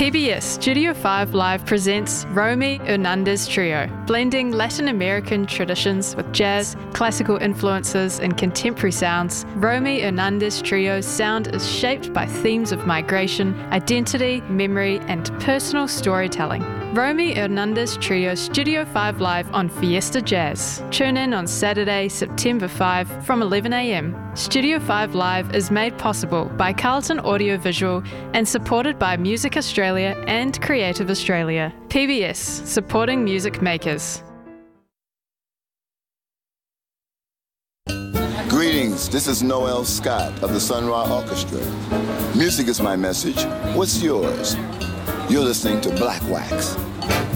PBS Studio 5 Live presents Romy Hernandez Trio, blending Latin American traditions with jazz, classical influences, and contemporary sounds. Romy Hernandez Trio's sound is shaped by themes of migration, identity, memory, and personal storytelling. Romy Hernandez Trio Studio 5 Live on Fiesta Jazz. Tune in on Saturday, September 5 from 11 a.m. Studio 5 Live is made possible by Carlton Audiovisual and supported by Music Australia and Creative Australia. PBS, supporting music makers. Greetings, this is Noel Scott of the Sun Ra Orchestra. Music is my message. What's yours? You're listening to Black Wax.